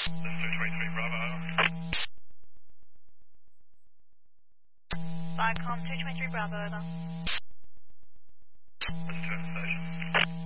223 Bravo. Vicom 223 Bravo, over. Return to station.